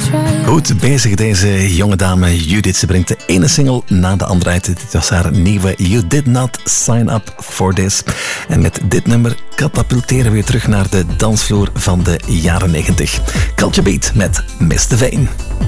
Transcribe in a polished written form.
Goed bezig deze jonge dame Judith. Ze brengt de ene single na de andere uit. Dit was haar nieuwe You Did Not Sign Up For This. En met dit nummer katapulteren we weer terug naar de dansvloer van de jaren 90. Culture Beat met Mr. Veen.